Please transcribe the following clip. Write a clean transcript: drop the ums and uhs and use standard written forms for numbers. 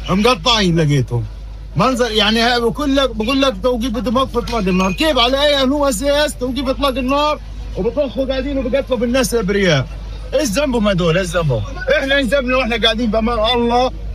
مقطعين لقيتهم منظر يعني. بقول لك توقيف اتفاق اطلاق النار، كيف على اي هو اساس توقيف اطلاق النار وبطخوا قاعدين وبقتلوا بالناس الابرياء؟ ايش ذنبهم هذول؟ ايش ذنبهم؟ احنا ايش ذنبنا واحنا قاعدين بامان الله